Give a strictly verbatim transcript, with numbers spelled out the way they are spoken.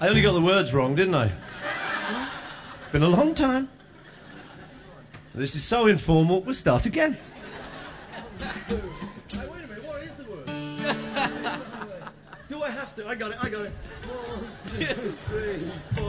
I only got the words wrong, didn't I? Been a long time. This is so informal, we'll start again. Hey, wait a minute, what is the word? Do I have to? I got it, I got it. One, two, three, four.